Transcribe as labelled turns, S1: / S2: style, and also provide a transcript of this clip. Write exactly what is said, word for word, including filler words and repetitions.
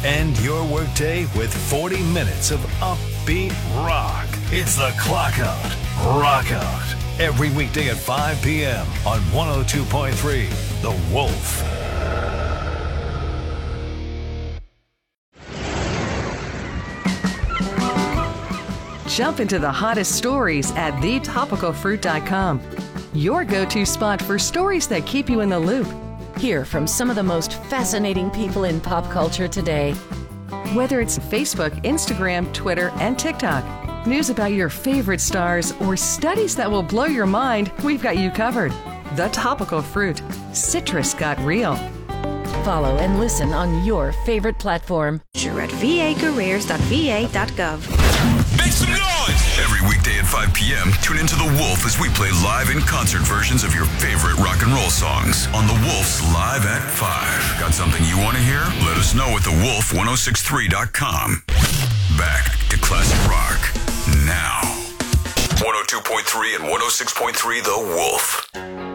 S1: End your workday with forty minutes of upbeat rock. It's the Clock Out, Rock Out. Every weekday at five p.m. on one oh two point three, The Wolf.
S2: Jump into the hottest stories at the topical fruit dot com. Your go-to spot for stories that keep you in the loop.
S3: Hear from some of the most fascinating people in pop culture today.
S2: Whether it's Facebook, Instagram, Twitter, and TikTok, news about your favorite stars, or studies that will blow your mind, we've got you covered. The Topical Fruit. Citrus got real.
S3: Follow and listen on your favorite platform.
S4: You're at v a careers dot v a dot gov.
S5: Make some noise! Every weekday at five p.m., tune into The Wolf as we play live in concert versions of your favorite rock and roll songs on The Wolf's Live at five. Got something you want to hear? Let us know at the wolf ten sixty-three dot com. Back to classic rock now. one oh two point three and one oh six point three The Wolf.